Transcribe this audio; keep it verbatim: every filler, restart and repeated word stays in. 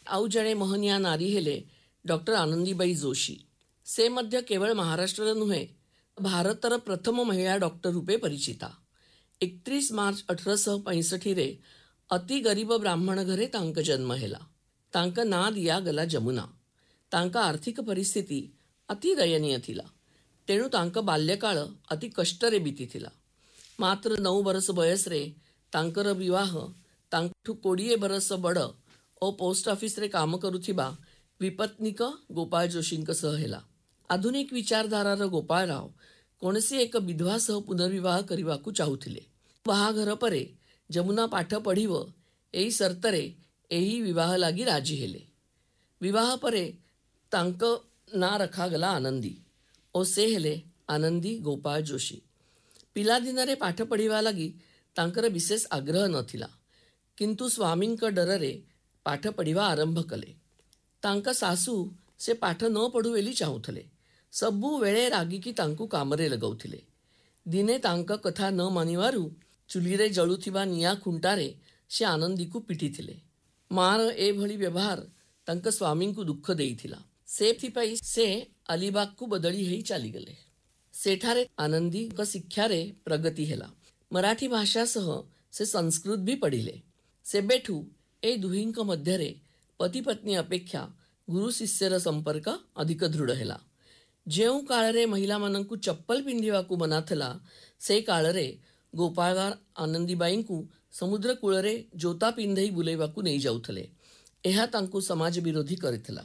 ଆଉ ଜଣେ ମହନୀୟ ନାରୀ ହେଲେ ଡକ୍ଟର ଆନନ୍ଦୀବାଇ ଯୋଶୀ। ସେ ମଧ୍ୟ କେବଳ ମହାରାଷ୍ଟ୍ରର ନୁହେଁ, ଭାରତର ପ୍ରଥମ ମହିଳା ଡକ୍ଟର ରୂପେ ପରିଚିତା। ଏକତିରିଶ ମାର୍ଚ୍ଚ ଅଠରଶହ ପଞ୍ଚଷଠିରେ ଅତି ଗରିବ ବ୍ରାହ୍ମଣ ଘରେ ତାଙ୍କ ଜନ୍ମ ହେଲା। ତାଙ୍କ ନାଁ ଦିଆଗଲା ଯମୁନା। ତାଙ୍କ ଆର୍ଥିକ ପରିସ୍ଥିତି ଅତି ଦୟନୀୟ ଥିଲା, ତେଣୁ ତାଙ୍କ ବାଲ୍ୟକାଳ ଅତି କଷ୍ଟରେ ବିତିଥିଲା। ମାତ୍ର ନଅ ବର୍ଷ ବୟସରେ ତାଙ୍କର ବିବାହ ତାଙ୍କଠୁ କୋଡ଼ିଏ ବର୍ଷ ବଡ଼ ଓ ପୋଷ୍ଟ ଅଫିସରେ କାମ କରୁଥିବା ବିପତ୍ନିକ ଗୋପାଳ ଯୋଶୀଙ୍କ ସହ ହେଲା। ଆଧୁନିକ ବିଚାରଧାରାର ଗୋପାଳରାଓ କୌଣସି ଏକ ବିଧବା ସହ ପୁନର୍ବିବାହ କରିବାକୁ ଚାହୁଥିଲେ। ବାହାଘର ପରେ ଯମୁନା ପାଠ ପଢ଼ିବ ଏହି ସର୍ତ୍ତରେ ଏହି ବିବାହ ଲାଗି ରାଜି ହେଲେ। ବିବାହ ପରେ ତାଙ୍କ ନାଁ ରଖାଗଲା ଆନନ୍ଦୀ ଓ ସେ ହେଲେ ଆନନ୍ଦୀ ଗୋପାଳ ଯୋଶୀ। ପିଲାଦିନରେ ପାଠ ପଢ଼ିବା ଲାଗି ତାଙ୍କର ବିଶେଷ ଆଗ୍ରହ ନଥିଲା, କିନ୍ତୁ ସ୍ୱାମୀଙ୍କ ଡରରେ ପାଠ ପଢ଼ିବା ଆରମ୍ଭ କଲେ। ତାଙ୍କ ଶାଶୁ ସେ ପାଠ ନ ପଢ଼ୁ ବୋଲି ଚାହୁଁଥିଲେ। ସବୁବେଳେ ରାଗିକି ତାଙ୍କୁ କାମରେ ଲଗାଉଥିଲେ। ଦିନେ ତାଙ୍କ କଥା ନ ମାନିବାରୁ ଚୁଲିରେ ଜଳୁଥିବା ନିଆଁ ଖୁଣ୍ଟାରେ ସେ ଆନନ୍ଦୀକୁ ପିଟିଥିଲେ। ମାର ଏଭଳି ବ୍ୟବହାର ତାଙ୍କ ସ୍ୱାମୀଙ୍କୁ ଦୁଃଖ ଦେଇଥିଲା। ସେଥିପାଇଁ ସେ ଅଲିବାଗକୁ ବଦଳି ହୋଇ ଚାଲିଗଲେ। ସେଠାରେ ଆନନ୍ଦୀଙ୍କ ଶିକ୍ଷାରେ ପ୍ରଗତି ହେଲା। ମରାଠୀ ଭାଷା ସହ ସେ ସଂସ୍କୃତ ବି ପଢ଼ିଲେ। ସେବେଠୁ ଏ ଦୁହିଁଙ୍କ ମଧ୍ୟରେ ପତି ପତ୍ନୀ ଅପେକ୍ଷା ଗୁରୁ ଶିଷ୍ୟର ସମ୍ପର୍କ ଅଧିକ ଦୃଢ଼ ହେଲା। ଯେଉଁ କାଳରେ ମହିଳାମାନଙ୍କୁ ଚପଲ ପିନ୍ଧିବାକୁ ମନା ଥିଲା, ସେ କାଳରେ ଗୋପାଳ ଆନନ୍ଦୀବାଈଙ୍କୁ ସମୁଦ୍ର କୂଳରେ ଜୋତା ପିନ୍ଧେଇ ବୁଲେଇବାକୁ ନେଇଯାଉଥିଲେ। ଏହା ତାଙ୍କୁ ସମାଜ ବିରୋଧୀ କରିଥିଲା।